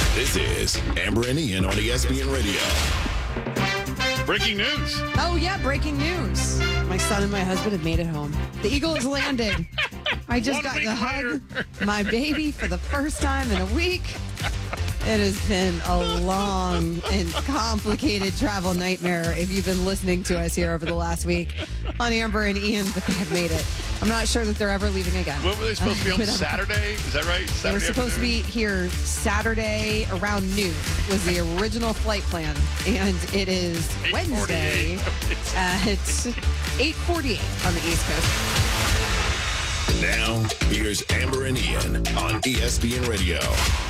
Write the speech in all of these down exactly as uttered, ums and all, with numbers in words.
This is Amber and Ian on E S P N Radio. Breaking news. Oh, yeah, breaking news. My son and my husband have made it home. The Eagle has landed. I just One got week to hug later. my baby for the first time in a week. It has been a long and complicated travel nightmare if you've been listening to us here over the last week on Amber and Ian, but they have made it. I'm not sure that they're ever leaving again. What were they supposed to be on But, um, Saturday? Is that right? They Saturday were supposed to be here Saturday around noon was the original flight plan, and it is Wednesday at eight forty-eight on the East Coast. And now, here's Amber and Ian on E S P N Radio.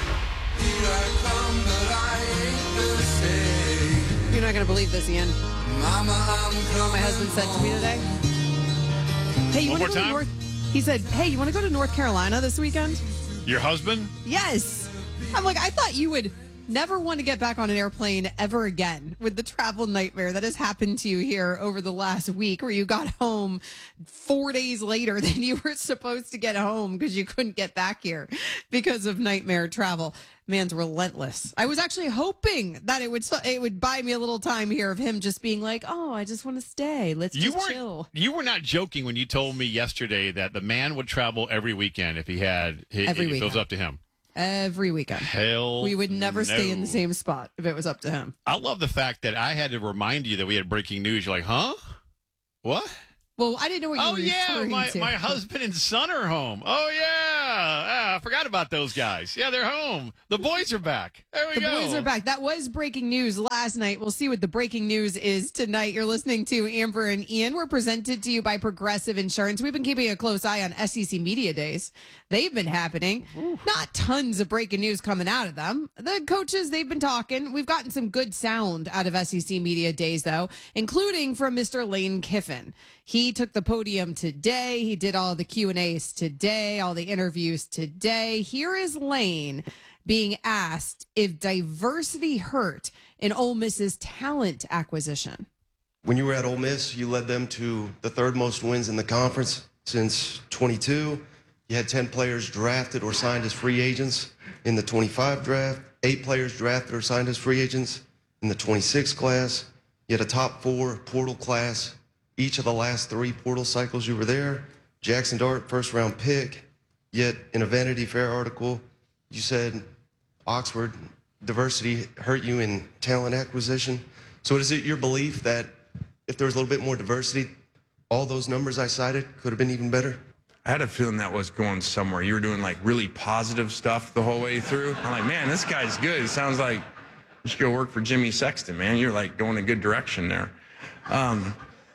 You're not going to believe this, Ian. Mama, I'm You know what my husband said to me today? Hey, you One want to more go to time? North? He said, "Hey, you want to go to North Carolina this weekend?" Your husband? Yes. I'm like, I thought you would never want to get back on an airplane ever again with the travel nightmare that has happened to you here over the last week, where you got home four days later than you were supposed to get home because you couldn't get back here because of nightmare travel. Man's relentless. I was actually hoping that it would it would buy me a little time here of him just being like, "Oh, I just want to stay. Let's You just weren't. chill." You were not joking when you told me yesterday that the man would travel every weekend if he had. If Every it was weekend. up to him. Every weekend. Hell, We would never stay in no. the same spot if it was up to him. I love the fact that I had to remind you that we had breaking news. You're like, huh? What? Well, I didn't know what you Oh were yeah, referring my, to. my husband and son are home. Oh yeah, ah, I forgot about those guys. Yeah, they're home. The boys are back. There we The go. boys are back. That was breaking news last night. We'll see what the breaking news is tonight. You're listening to Amber and Ian. We're presented to you by Progressive Insurance. We've been keeping a close eye on S E C Media Days. They've been happening. Not tons of breaking news coming out of them. The coaches, they've been talking. We've gotten some good sound out of S E C Media Days, though, including from Mister Lane Kiffin. He took the podium today. He did all the Q and A's today, all the interviews today. Here is Lane being asked if diversity hurt in Ole Miss's talent acquisition. When you were at Ole Miss, you led them to the third most wins in the conference since twenty-two. You had ten players drafted or signed as free agents in the twenty-five draft, eight players drafted or signed as free agents in the twenty-six class. You had a top four portal class each of the last three portal cycles you were there. Jackson Dart, first round pick. Yet in a Vanity Fair article, you said Oxford diversity hurt you in talent acquisition. So is it your belief that if there was a little bit more diversity, all those numbers I cited could have been even better? I had a feeling that was going somewhere. You were doing like really positive stuff the whole way through. I'm like, man, this guy's good. It sounds like you should go work for Jimmy Sexton, man. You're like going a good direction there. Um,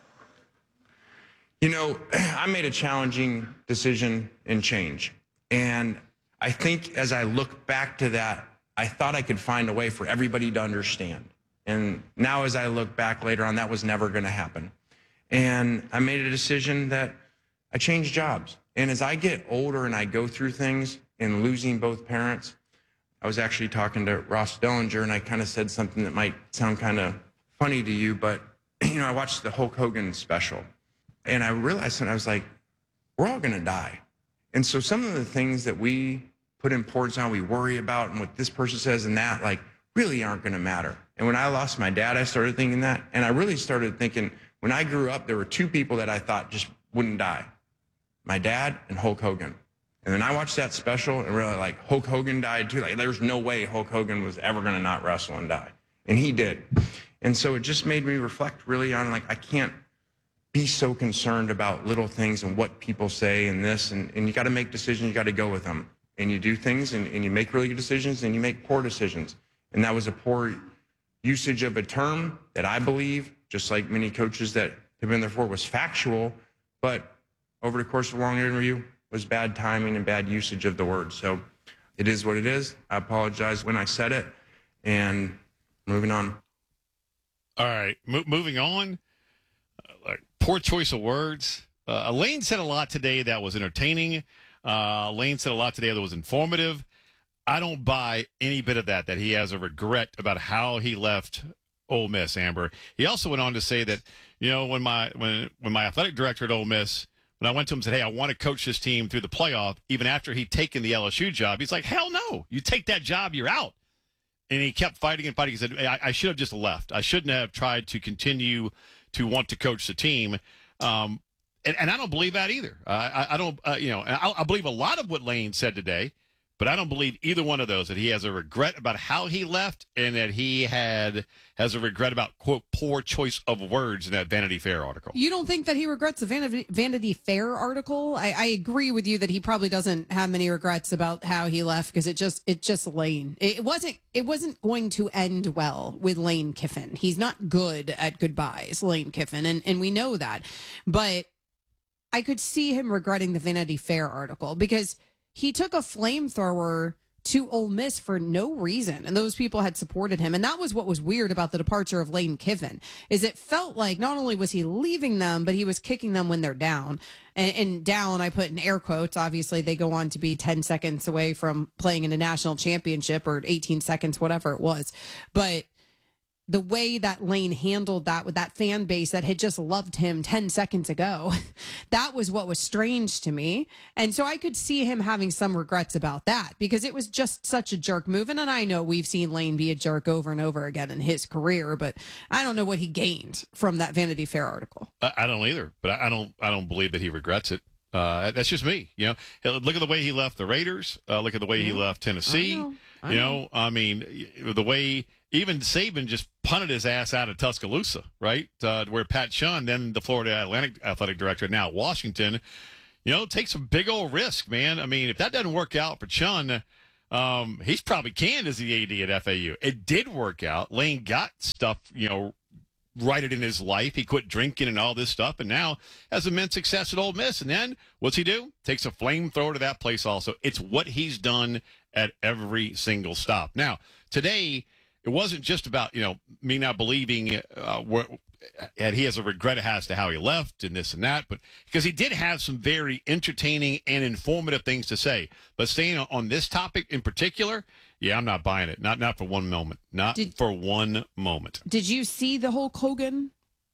you know, I made a challenging decision and change. And I think as I look back to that, I thought I could find a way for everybody to understand. And now as I look back later on, that was never going to happen. And I made a decision that I changed jobs. And as I get older and I go through things and losing both parents, I was actually talking to Ross Dellinger, and I kind of said something that might sound kind of funny to you, but, you know, I watched the Hulk Hogan special, and I realized that I was like, we're all going to die. And so some of the things that we put importance on, we worry about, and what this person says and that, like, really aren't going to matter. And when I lost my dad, I started thinking that, and I really started thinking, when I grew up, there were two people that I thought just wouldn't die. My dad and Hulk Hogan. And then I watched that special and really like Hulk Hogan died too. Like there's no way Hulk Hogan was ever going to not wrestle and die. And he did. And so it just made me reflect really on like, I can't be so concerned about little things and what people say and this. And, and you got to make decisions. You got to go with them. And you do things and, and you make really good decisions and you make poor decisions. And that was a poor usage of a term that I believe, just like many coaches that have been there for, was factual. But over the course of a long interview, was bad timing and bad usage of the word. So it is what it is. I apologize when I said it, and moving on. All right, Mo- moving on. Uh, like poor choice of words. Uh, Elaine said a lot today that was entertaining. Uh, Elaine said a lot today that was informative. I don't buy any bit of that, that he has a regret about how he left Ole Miss, Amber. He also went on to say that, you know, when my when when my athletic director at Ole Miss, when I went to him and said, hey, I want to coach this team through the playoff, even after he'd taken the L S U job, he's like, hell no. You take that job, you're out. and he kept fighting and fighting. He said, I, I should have just left. I shouldn't have tried to continue to want to coach the team. Um, and, and I don't believe that either. Uh, I, I don't, uh, you know, I, I believe a lot of what Lane said today, but I don't believe either one of those, that he has a regret about how he left and that he had has a regret about, quote, poor choice of words in that Vanity Fair article. You don't think that he regrets the Vanity, Vanity Fair article? I, I agree with you that he probably doesn't have many regrets about how he left because it just it just Lane. It wasn't it wasn't going to end well with Lane Kiffin. He's not good at goodbyes, Lane Kiffin, and and we know that. But I could see him regretting the Vanity Fair article because he took a flamethrower to Ole Miss for no reason, and those people had supported him. And that was what was weird about the departure of Lane Kiffin, is it felt like not only was he leaving them, but he was kicking them when they're down. And, and down, I put in air quotes. Obviously, they go on to be ten seconds away from playing in a national championship, or eighteen seconds, whatever it was. But the way that Lane handled that with that fan base that had just loved him ten seconds ago, that was what was strange to me. And so I could see him having some regrets about that because it was just such a jerk move. And I know we've seen Lane be a jerk over and over again in his career, but I don't know what he gained from that Vanity Fair article. I, I don't either, but I, I don't I don't believe that he regrets it. Uh, that's just me. You know, look at the way he left the Raiders. Uh, look at the way yeah. he left Tennessee. I know. I you know. know, I mean, the way even Saban just punted his ass out of Tuscaloosa, right? Uh, where Pat Shun, then the Florida Atlantic athletic director, now Washington, you know, takes a big old risk, man. I mean, if that doesn't work out for Chun, um, he's probably canned as the A D at F A U. It did work out. Lane got stuff, you know, righted in his life. He quit drinking and all this stuff, and now has immense success at Ole Miss. And then what's he do? Takes a flamethrower to that place also. It's what he's done at every single stop. Now, today, it wasn't just about, you know, me not believing uh, where, and he has a regret as to how he left and this and that, but because he did have some very entertaining and informative things to say. But staying on this topic in particular, yeah, I'm not buying it. Not not for one moment. Not did, for one moment. Did you see the Hulk Hogan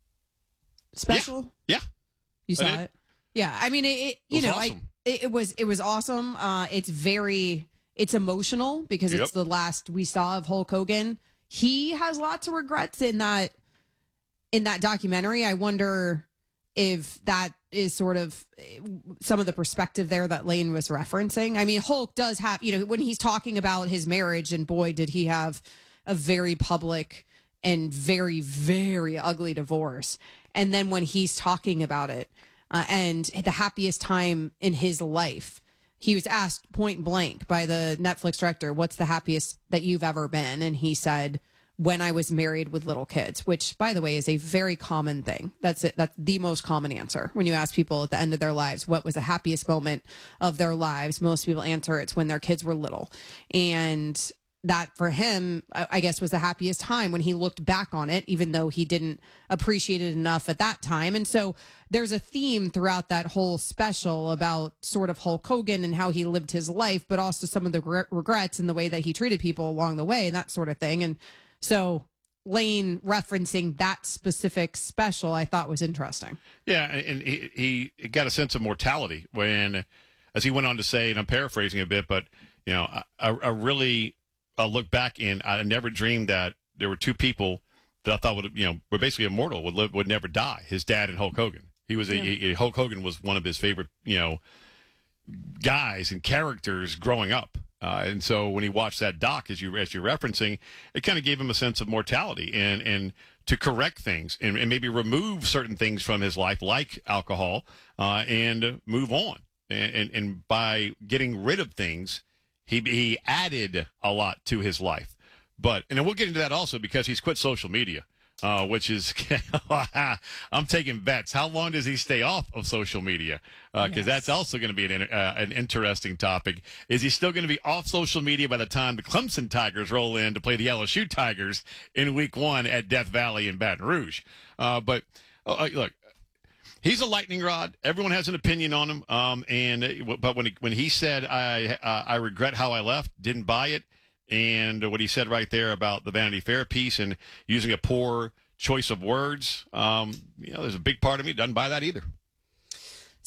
special? Yeah. yeah. You saw it? Yeah. I mean, it, it you it know, awesome. I it, it was it was awesome. Uh, it's very it's emotional because yep. it's the last we saw of Hulk Hogan. He has lots of regrets in that in that documentary. I wonder if that is sort of some of the perspective there that Lane was referencing. I mean, Hulk does have, you know, when he's talking about his marriage, and boy, did he have a very public and very, very ugly divorce. And then when he's talking about it uh, and the happiest time in his life, he was asked point blank by the Netflix director, what's the happiest that you've ever been? And he said, when I was married with little kids, which, by the way, is a very common thing. That's it. That's the most common answer. When you ask people at the end of their lives, what was the happiest moment of their lives? Most people answer it's when their kids were little. And that for him, I guess, was the happiest time when he looked back on it, even though he didn't appreciate it enough at that time. And so there's a theme throughout that whole special about sort of Hulk Hogan and how he lived his life, but also some of the regrets and the way that he treated people along the way and that sort of thing. And so Lane referencing that specific special, I thought was interesting. Yeah, and he, he got a sense of mortality when, as he went on to say, and I'm paraphrasing a bit, but, you know, I, I really I look back and I never dreamed that there were two people that I thought would, you know, were basically immortal, would live, would never die. His dad and Hulk Hogan. He was a, yeah. a Hulk Hogan was one of his favorite, you know, guys and characters growing up. Uh, and so when he watched that doc, as you as you're referencing, it kind of gave him a sense of mortality and and to correct things and, and maybe remove certain things from his life, like alcohol, uh, and move on. And, and and by getting rid of things, he he added a lot to his life. But and then we'll get into that also because he's quit social media. Uh, which is, I'm taking bets. How long does he stay off of social media? Because uh, yes. that's also going to be an, uh, an interesting topic. Is he still going to be off social media by the time the Clemson Tigers roll in to play the L S U Tigers in week one at Death Valley in Baton Rouge? Uh, but uh, look, he's a lightning rod. Everyone has an opinion on him. Um, and but when he, when he said, I uh, I regret how I left, didn't buy it. And what he said right there about the Vanity Fair piece and using a poor choice of words, um, you know, there's a big part of me that doesn't buy that either.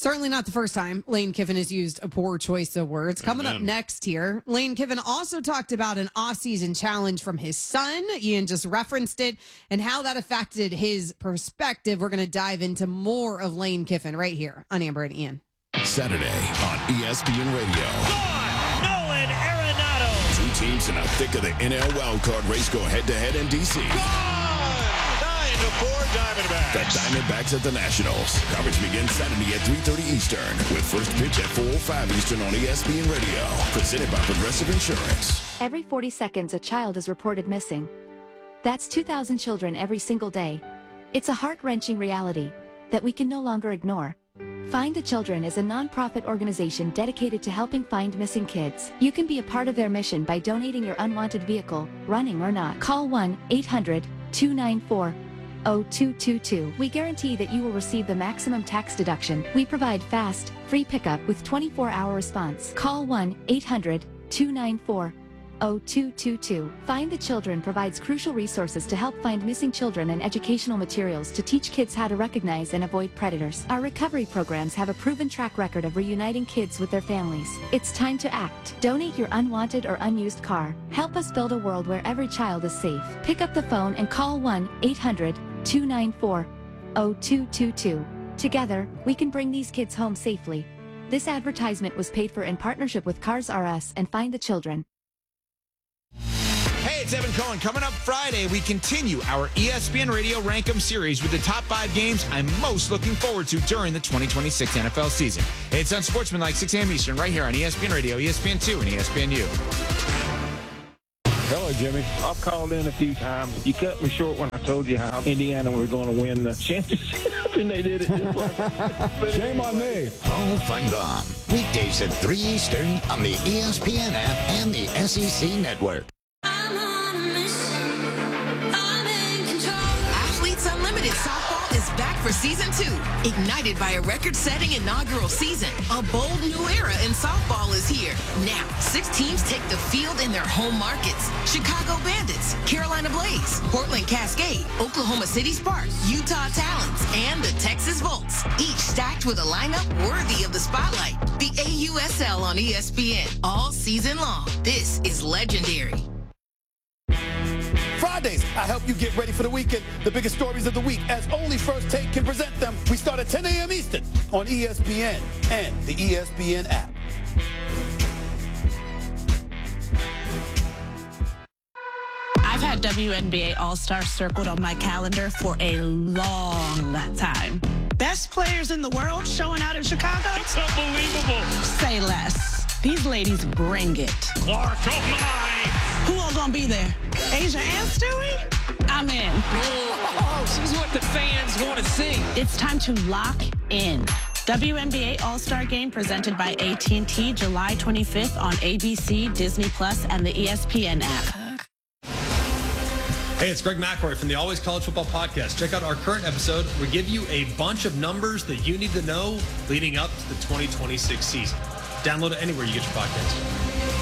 Certainly not the first time Lane Kiffin has used a poor choice of words. Coming Amen. up next here, Lane Kiffin also talked about an off-season challenge from his son. Ian just referenced it and how that affected his perspective. We're going to dive into more of Lane Kiffin right here on Amber and Ian. Saturday on E S P N Radio. Nolan Arenado. Two teams in the thick of the N L wildcard race go head-to-head in D C. nine to four Diamondbacks. The Diamondbacks at the Nationals. Coverage begins Saturday at three thirty Eastern with first pitch at four oh five Eastern on E S P N Radio. Presented by Progressive Insurance. Every forty seconds, a child is reported missing. That's two thousand children every single day. It's a heart-wrenching reality that we can no longer ignore. Find the Children is a non-profit organization dedicated to helping find missing kids. You can be a part of their mission by donating your unwanted vehicle, running or not. Call one eight hundred two nine four oh two two two. We guarantee that you will receive the maximum tax deduction. We provide fast, free pickup with twenty-four hour response. Call one eight hundred two nine four oh two two two. Find the Children provides crucial resources to help find missing children and educational materials to teach kids how to recognize and avoid predators. Our recovery programs have a proven track record of reuniting kids with their families. It's time to act. Donate your unwanted or unused car. Help us build a world where every child is safe. Pick up the phone and call one eight hundred two nine four oh two two two. Together, we can bring these kids home safely. This advertisement was paid for in partnership with Cars R Us and Find the Children. Hey, it's Evan Cohen. Coming up Friday, we continue our E S P N Radio Rankem series with the top five games I'm most looking forward to during the twenty twenty-six N F L season. It's Unsportsmanlike, six a.m. Eastern, right here on E S P N Radio, E S P N two, and E S P N U. Hello, Jimmy. I've called in a few times. You cut me short when I told you how Indiana was going to win the championship, and they did it just like Shame on me. Paul Feinbaum. Weekdays at three Eastern on the E S P N app and the S E C Network. Athletes Unlimited Softball is back for season two. Ignited by a record-setting inaugural season, a bold new era in softball is here. Now, six teams take the field in their home markets. Chicago Bandits, Carolina Blaze, Portland Cascade, Oklahoma City Sparks, Utah Talons, and the Texas Volts. Each stacked with a lineup worthy of the spotlight. The A U S L on E S P N all season long. This is legendary. Fridays, I help you get ready for the weekend. The biggest stories of the week, as only First Take can present them. We start at ten a.m. Eastern on E S P N and the E S P N app. I've had W N B A All-Star circled on my calendar for a long time. Best players in the world showing out in Chicago? It's unbelievable. Say less. These ladies bring it. Clark, oh my. Who all gonna be there? Asia and Stewie? I'm in. Oh, this is what the fans want to see. It's time to lock in. W N B A All-Star Game presented by A T and T July twenty-fifth on A B C, Disney Plus, and the E S P N app. Hey, it's Greg McElroy from the Always College Football Podcast. Check out our current episode. We give you a bunch of numbers that you need to know leading up to the twenty twenty-six season. Download it anywhere you get your podcast.